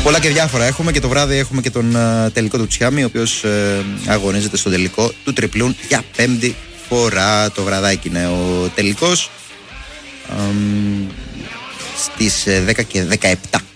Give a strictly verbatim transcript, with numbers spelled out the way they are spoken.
Πολλά και διάφορα έχουμε και το βράδυ έχουμε και τον uh, τελικό του Τσιάμι, ο οποίος uh, αγωνίζεται στο τελικό του τριπλούν για πέμπτη φορά. Το βραδάκι είναι ο τελικός um, στις δέκα και δεκαεπτά.